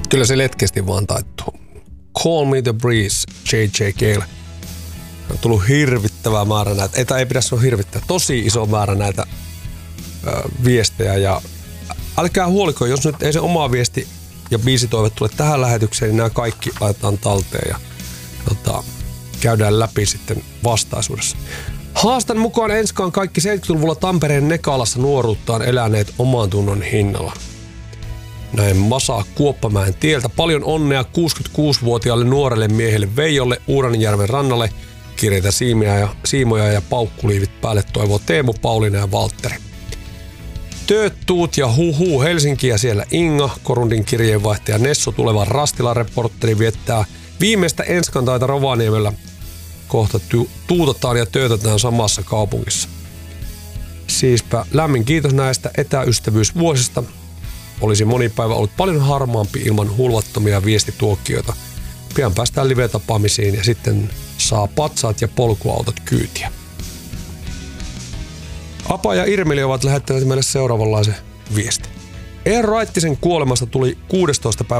Kyllä se letkesti vaan taittuu. Call Me The Breeze, J.J. Cale. On tullut hirvittävää määrä näitä, ei pidä sanoa hirvittävää, tosi iso määrä näitä viestejä. Ja älkää huoliko, jos nyt ei se oma viesti ja biisitoive tule tähän lähetykseen, niin nämä kaikki laitetaan talteen ja käydään läpi sitten vastaisuudessa. Haastan mukaan enskaan kaikki 70-luvulla Tampereen Nekalassa nuoruuttaan eläneet oman tunnon hinnalla. Näin Masa Kuoppamäen tieltä. Paljon onnea 66-vuotiaalle nuorelle miehelle Veijolle Uuranjärven rannalle. Kirjeitä siimoja ja paukkuliivit päälle toivoo Teemu, Pauliina ja Valtteri. Tööt, tuut ja huhu Helsinki ja siellä Inga, Korundin kirjeenvaihtaja Nesso, tuleva Rastila-reportteri viettää viimeistä enskantaita Rovaniemellä. Kohta tuutetaan ja töötetään samassa kaupungissa. Siispä lämmin kiitos näistä etäystävyysvuosista. Olisi moni päivä ollut paljon harmaampi ilman hulvattomia viestituokioita. Pian päästään live-tapaamisiin ja sitten saa patsaat ja polkuautot kyytiä. Apa ja Irmeli ovat lähettäneet meille seuraavanlaisen viestin. Eero Raittisen kuolemasta tuli 16. päivä